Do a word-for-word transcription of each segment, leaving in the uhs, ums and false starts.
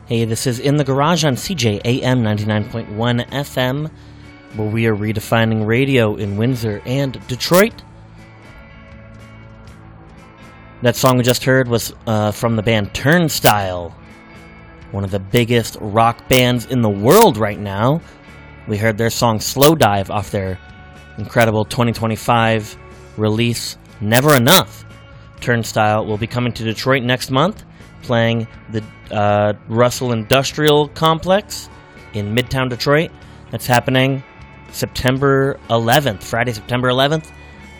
Hey, this is In the Garage on C J A M ninety-nine point one F M, where we are redefining radio in Windsor and Detroit. That song we just heard was uh, from the band Turnstile, one of the biggest rock bands in the world right now. We heard their song Slow Dive off their incredible twenty twenty-five release, Never Enough. Turnstile will be coming to Detroit next month, playing the uh, Russell Industrial Complex in Midtown Detroit. That's happening September eleventh, Friday, September eleventh.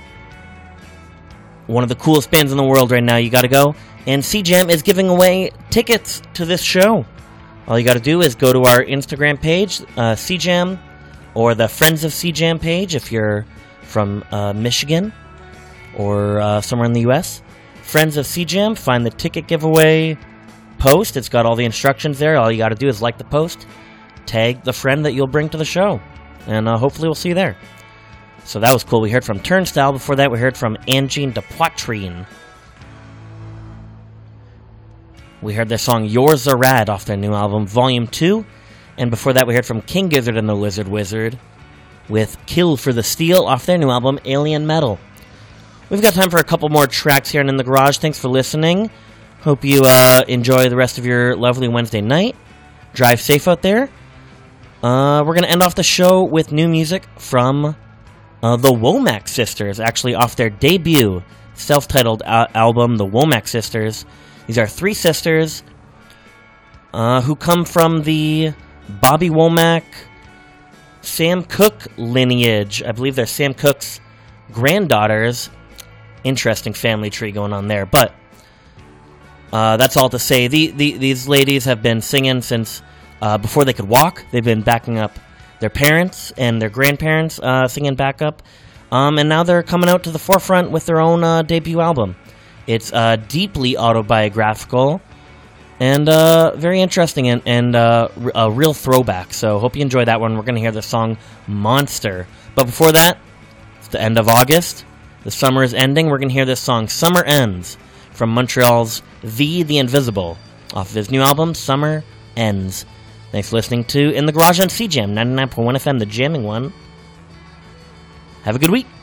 One of the coolest bands in the world right now. You got to go. And C-Jam is giving away tickets to this show. All you got to do is go to our Instagram page, uh, C-Jam, or the Friends of C-Jam page if you're from uh, Michigan or uh, somewhere in the U S Friends of C-Jam, find the ticket giveaway post. It's got all the instructions there. All you got to do is like the post, tag the friend that you'll bring to the show, and uh, hopefully we'll see you there. So that was cool. We heard from Turnstile. Before that, we heard from Angine de Poitrine. We heard their song Yours Are Rad off their new album, Volume two. And before that, we heard from King Gizzard and the Lizard Wizard with Kill for the Steel off their new album, Alien Metal. We've got time for a couple more tracks here and In the Garage. Thanks for listening. Hope you uh, enjoy the rest of your lovely Wednesday night. Drive safe out there. Uh, we're going to end off the show with new music from uh, the Womack Sisters, actually off their debut self-titled uh, album, The Womack Sisters. These are three sisters uh, who come from the Bobby Womack, Sam Cooke lineage. I believe they're Sam Cooke's granddaughters. Interesting family tree going on there. But uh, that's all to say. The, the, these ladies have been singing since uh, before they could walk. They've been backing up their parents and their grandparents, uh, singing backup. Um, and now they're coming out to the forefront with their own uh, debut album. It's uh, deeply autobiographical and uh, very interesting and, and uh, a real throwback. So hope you enjoy that one. We're going to hear the song Monster. But before that, it's the end of August. The summer is ending. We're going to hear this song Summer Ends from Montreal's V the Invisible off of his new album Summer Ends. Thanks for listening to In the Garage on C J A M ninety-nine point one F M, the jamming one. Have a good week.